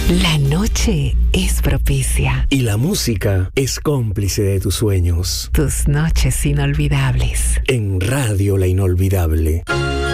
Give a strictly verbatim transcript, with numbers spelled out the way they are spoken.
La noche es propicia. Y la música es cómplice de tus sueños. Tus noches inolvidables. En Radio La Inolvidable.